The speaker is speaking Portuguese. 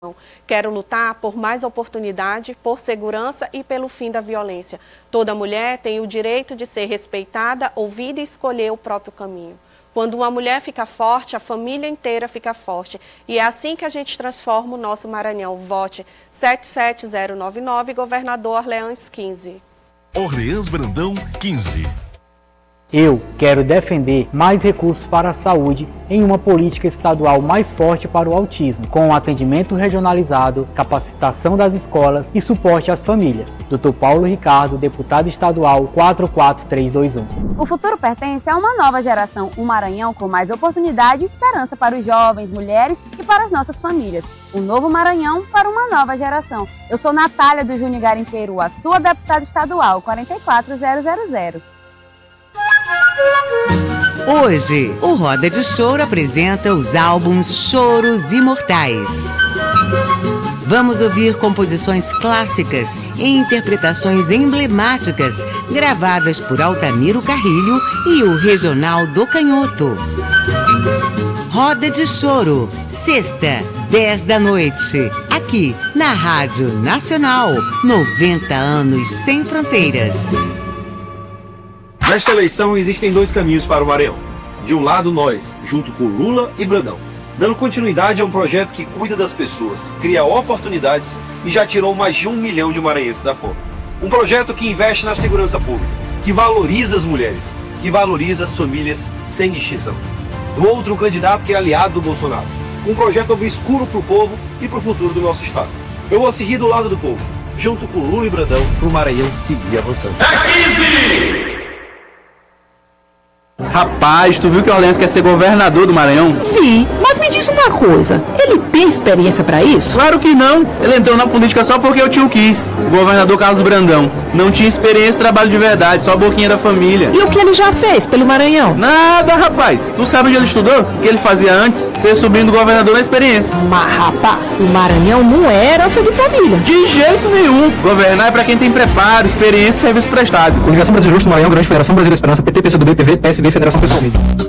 Quero lutar por mais oportunidade, por segurança e pelo fim da violência. Toda mulher tem o direito de ser respeitada, ouvida e escolher o próprio caminho. Quando uma mulher fica forte, a família inteira fica forte. E é assim que a gente transforma o nosso Maranhão. Vote 77099, Governador Orleans 15. Orleans Brandão 15. Eu quero defender mais recursos para a saúde em uma política estadual mais forte para o autismo, com atendimento regionalizado, capacitação das escolas e suporte às famílias. Dr. Paulo Ricardo, deputado estadual 44321. O futuro pertence a uma nova geração, um Maranhão com mais oportunidade e esperança para os jovens, mulheres e para as nossas famílias. Um novo Maranhão para uma nova geração. Eu sou Natália do Júnior Garimpeiro, a sua deputada estadual 44000. Hoje, o Roda de Choro apresenta os álbuns Choros Imortais. Vamos ouvir composições clássicas e interpretações emblemáticas gravadas por Altamiro Carrilho e o Regional do Canhoto. Roda de Choro, sexta, 10 da noite, aqui na Rádio Nacional, 90 anos sem fronteiras. Nesta eleição existem dois caminhos para o Maranhão. De um lado nós, junto com Lula e Brandão, dando continuidade a um projeto que cuida das pessoas, cria oportunidades e já tirou mais de 1 milhão de maranhenses da fome. Um projeto que investe na segurança pública, que valoriza as mulheres, que valoriza as famílias sem distinção. Do outro, um candidato que é aliado do Bolsonaro. Um projeto obscuro para o povo e para o futuro do nosso estado. Eu vou seguir do lado do povo, junto com Lula e Brandão, para o Maranhão seguir avançando. É 15! Rapaz, tu viu que o Orleans quer ser governador do Maranhão? Sim, mas me diz uma coisa, ele tem experiência pra isso? Claro que não, ele entrou na política só porque o tio quis. O governador Carlos Brandão não tinha experiência e trabalho de verdade, só a boquinha da família. E o que ele já fez pelo Maranhão? Nada, rapaz. Tu sabe onde ele estudou? O que ele fazia antes? Ser sobrinho do governador na experiência. Mas, rapaz, o Maranhão não é herança de família. De jeito nenhum. Governar é pra quem tem preparo, experiência e serviço prestado. Coligação Brasil Justo, Maranhão, Grande Federação Brasileira Esperança, PT, PCdoB, PV, PSB, Federação Pessoal Mídia.